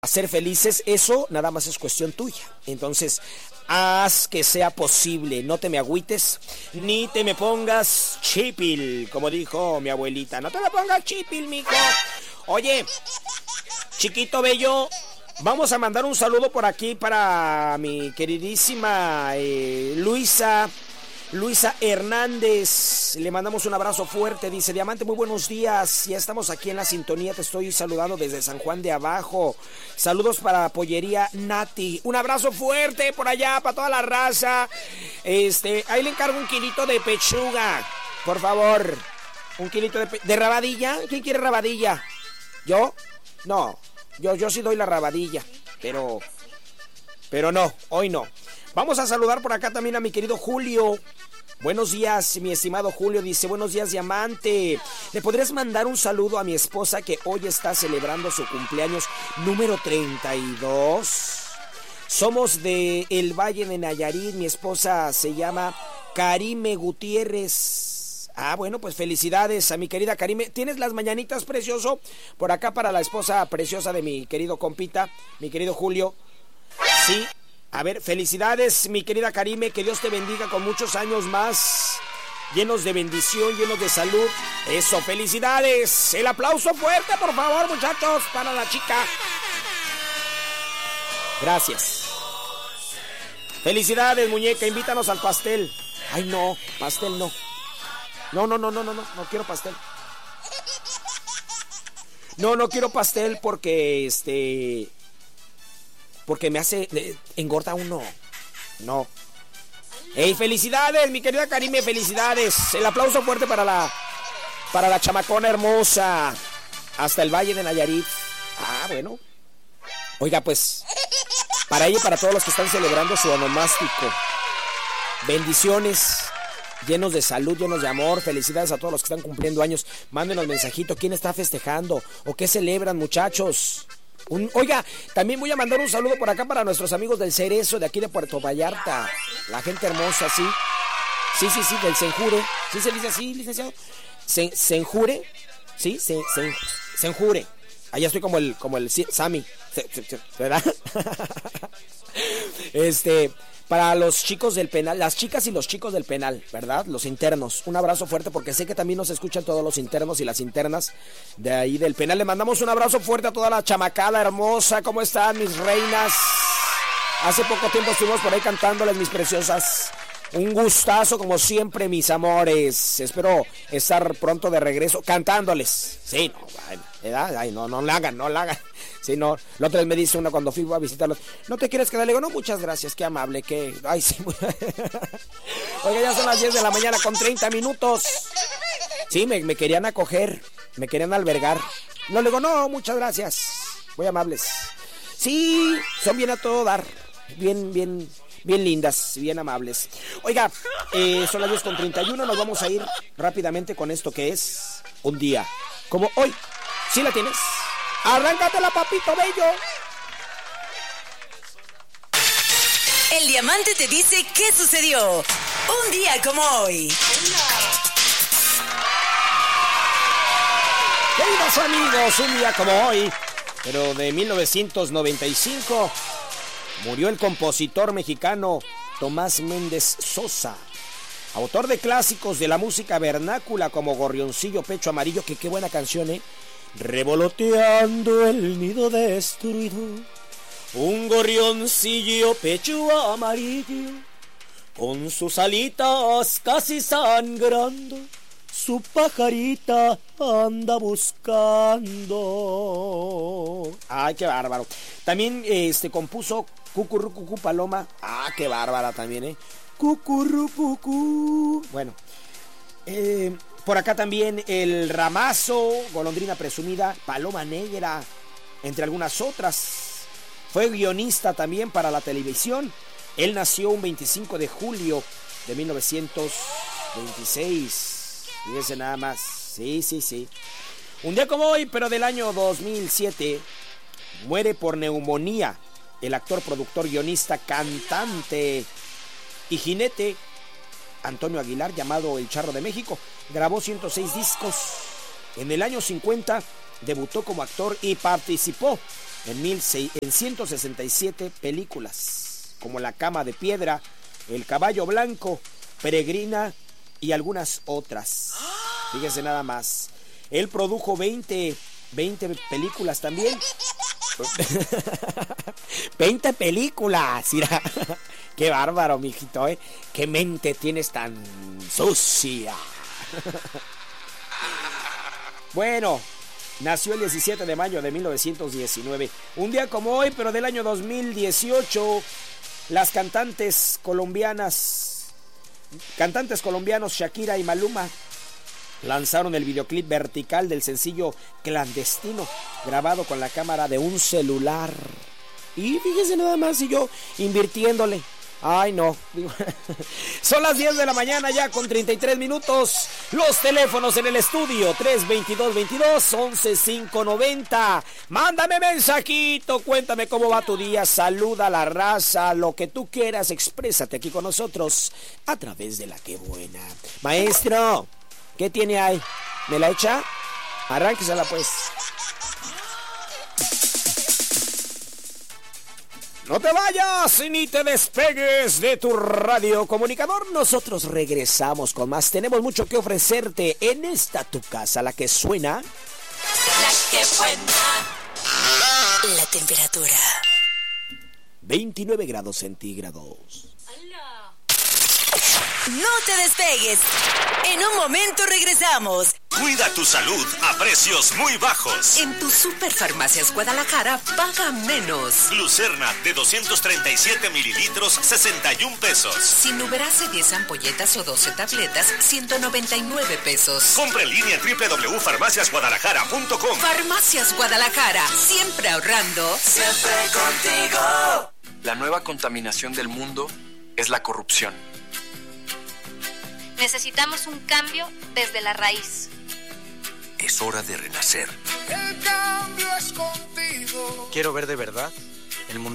ser felices, eso nada más es cuestión tuya. Entonces, haz que sea posible, no te me agüites, ni te me pongas chipil, como dijo mi abuelita. No te me pongas chipil, mijo. Oye, chiquito bello, vamos a mandar un saludo por aquí para mi queridísima Luisa Hernández. Le mandamos un abrazo fuerte. Dice: Diamante, muy buenos días. Ya estamos aquí en la sintonía. Te estoy saludando desde San Juan de Abajo. Saludos para Pollería Nati. Un abrazo fuerte por allá para toda la raza. Ahí le encargo un kilito de pechuga, por favor. Un kilito de rabadilla. ¿Quién quiere rabadilla? ¿Yo? No. Yo sí doy la rabadilla. Pero no, hoy no. Vamos a saludar por acá también a mi querido Julio. Buenos días, mi estimado Julio. Dice: buenos días, Diamante. ¿Le podrías mandar un saludo a mi esposa que hoy está celebrando su cumpleaños número 32? Somos de El Valle de Nayarit. Mi esposa se llama Karime Gutiérrez. Ah, bueno, pues felicidades a mi querida Karime. ¿Tienes las mañanitas, precioso? Por acá para la esposa preciosa de mi querido compita, mi querido Julio. Sí. A ver, felicidades, mi querida Karime, que Dios te bendiga con muchos años más, llenos de bendición, llenos de salud. Eso, felicidades. El aplauso fuerte, por favor, muchachos, para la chica. Gracias. Felicidades, muñeca, invítanos al pastel. Ay, no, pastel no. No quiero pastel. No quiero pastel porque porque me hace... engorda uno. No. ¡Ey, felicidades, mi querida Karime! ¡Felicidades! El aplauso fuerte para la chamacona hermosa. Hasta el Valle de Nayarit. Ah, bueno. Oiga, pues, para ella y para todos los que están celebrando su onomástico. Bendiciones. Llenos de salud, llenos de amor. Felicidades a todos los que están cumpliendo años. Mándenos mensajito. ¿Quién está festejando? ¿O qué celebran, muchachos? Oiga, también voy a mandar un saludo por acá para nuestros amigos del Cerezo de aquí de Puerto Vallarta. La gente hermosa, sí. Sí, del Senjure. ¿Sí se dice así, licenciado? ¿Senjure? Sí, Senjure. Allá estoy como el Sammy. ¿Verdad? Para los chicos del penal, las chicas y los chicos del penal, ¿verdad? Los internos. Un abrazo fuerte porque sé que también nos escuchan todos los internos y las internas de ahí del penal. Le mandamos un abrazo fuerte a toda la chamacada hermosa. ¿Cómo están, mis reinas? Hace poco tiempo estuvimos por ahí cantándoles, mis preciosas. Un gustazo como siempre, mis amores. Espero estar pronto de regreso cantándoles. Sí, no, ¿verdad? Ay, no la hagan. Sí, no, la otra vez me dice una cuando fui a visitarlos: ¿no te quieres quedar? Le digo: no, muchas gracias, qué amable, que... Ay, sí. Oiga, ya son las 10 de la mañana con 30 minutos. Sí, me querían acoger, me querían albergar. No, le digo: no, muchas gracias, muy amables. Sí, son bien a todo dar, bien lindas, bien amables. Oiga, son las 10 con 31, nos vamos a ir rápidamente con esto que es un día como hoy. ¿Sí la tienes? ¡Arráncatela, papito bello! El Diamante te dice qué sucedió un día como hoy. Queridos amigos, un día como hoy, pero de 1995, murió el compositor mexicano Tomás Méndez Sosa, autor de clásicos de la música vernácula como Gorrioncillo Pecho Amarillo, que qué buena canción, Revoloteando el nido destruido, un gorrioncillo pecho amarillo, con sus alitas casi sangrando, su pajarita anda buscando. Ay, qué bárbaro. También compuso Cucurrucucú Paloma. Ah, qué bárbara también, Cucurrucucú. Bueno, por acá también El Ramazo, Golondrina Presumida, Paloma Negra, entre algunas otras. Fue guionista también para la televisión. Él nació un 25 de julio de 1926. Fíjense nada más. Sí. Un día como hoy, pero del año 2007, muere por neumonía el actor, productor, guionista, cantante y jinete Antonio Aguilar, llamado El Charro de México. Grabó 106 discos. En el año 50 debutó como actor y participó en 167 películas, como La cama de piedra, El caballo blanco, Peregrina y algunas otras. Fíjese nada más. Él produjo 20 películas también. 20 películas, mira. Qué bárbaro, mijito, ¿eh? Qué mente tienes tan sucia. Bueno, nació el 17 de mayo de 1919. Un día como hoy, pero del año 2018, las cantantes colombianos Shakira y Maluma lanzaron el videoclip vertical del sencillo Clandestino, grabado con la cámara de un celular. Y fíjese nada más, y yo invirtiéndole. Ay, no. Son las 10 de la mañana ya con 33 minutos. Los teléfonos en el estudio 322-22-11590. Mándame mensajito, cuéntame cómo va tu día, saluda a la raza, lo que tú quieras, exprésate aquí con nosotros a través de La Qué Buena. Maestro, ¿qué tiene ahí? ¿Me la echa? Arránquesela pues. No te vayas ni te despegues de tu radio comunicador. Nosotros regresamos con más. Tenemos mucho que ofrecerte en esta tu casa, La Que Suena. La Que Buena. La temperatura 29 grados centígrados. No te despegues. En un momento regresamos. Cuida tu salud a precios muy bajos. En tu Superfarmacias Guadalajara paga menos. Lucerna de 237 mililitros, 61 pesos. Sinuberase 10 ampolletas o 12 tabletas, 199 pesos. Compra en línea en www.farmaciasguadalajara.com. Farmacias Guadalajara, siempre ahorrando. Siempre contigo. La nueva contaminación del mundo es la corrupción. Necesitamos un cambio desde la raíz. Es hora de renacer. El cambio es contigo. Quiero ver de verdad el mundo.